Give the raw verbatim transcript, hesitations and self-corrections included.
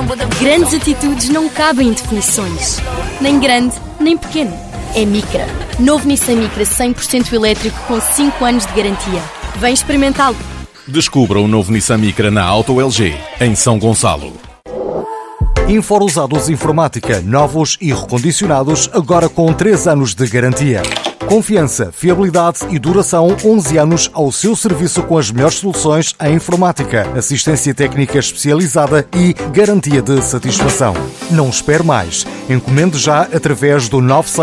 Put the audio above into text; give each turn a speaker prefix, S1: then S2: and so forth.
S1: Grandes atitudes não cabem em definições. Nem grande, nem pequeno. É Micra. Novo Nissan Micra cem por cento elétrico com cinco anos de garantia. Vem experimentá-lo.
S2: Descubra o novo Nissan Micra na Auto L G, em São Gonçalo.
S3: Inforusados Informática, novos e recondicionados, agora com três anos de garantia. Confiança, fiabilidade e duração, onze anos ao seu serviço com as melhores soluções em informática, assistência técnica especializada e garantia de satisfação. Não espere mais. Encomende já através do nove seis